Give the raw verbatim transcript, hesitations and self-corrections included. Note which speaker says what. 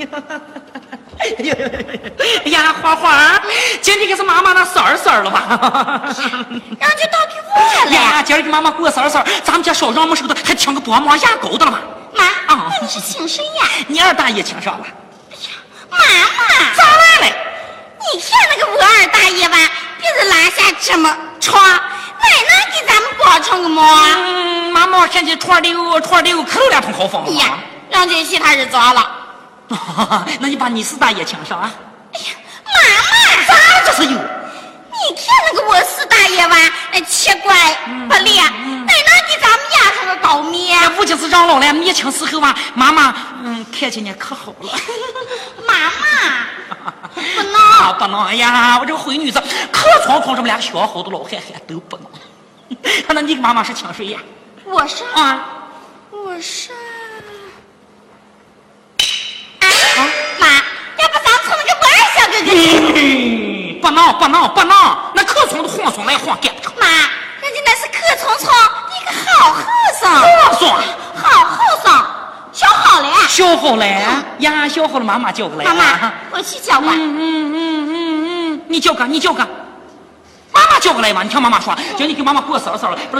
Speaker 1: 哎呀，花花，今天可是妈妈那生日生日了吧？
Speaker 2: 让就到给我了
Speaker 1: 呀！今儿给妈妈过生日生日，咱们家小杨木手头还请个薄膜牙膏的了吗？
Speaker 2: 妈，
Speaker 1: 啊，
Speaker 2: 那你是请谁呀？
Speaker 1: 你二大爷请上了。
Speaker 2: 哎呀，妈妈，
Speaker 1: 咋来了？
Speaker 2: 你看那个我二大爷吧，别是拉下这么床，哪能给咱们包成个馍？
Speaker 1: 嗯，妈妈看见床里有床里有可有两桶好风了。
Speaker 2: 呀，让这些他是咋了？
Speaker 1: 那你把你四大爷请上啊！
Speaker 2: 哎呀，妈妈，
Speaker 1: 咋了这是有？
Speaker 2: 你看那个我四大爷吧，那奇怪不咧，哪能给咱们压上个高面？
Speaker 1: 那不就是让老来灭亲时候嘛？妈妈，嗯，看见你可好了。
Speaker 2: 妈妈，不能，
Speaker 1: 啊，不能！哎呀，我这个灰女子可闯闯这么两个小好的老汉汉都不能。那你妈妈是请谁呀？
Speaker 2: 我是
Speaker 1: 啊，
Speaker 2: 我是。啊，妈，要不咱从那个我二小哥哥去？
Speaker 1: 不能不能不能，那可从的晃松来晃干不成。
Speaker 2: 妈，人家那是可聪聪，一个好后生。
Speaker 1: 晃松，
Speaker 2: 好后生，小好嘞。
Speaker 1: 小好嘞呀，小好的妈妈叫过来。
Speaker 2: 妈妈，我去叫吧。
Speaker 1: 嗯嗯嗯嗯嗯，你叫个你叫个，妈妈叫过来嘛？你听妈妈说，叫你给妈妈过生日生日。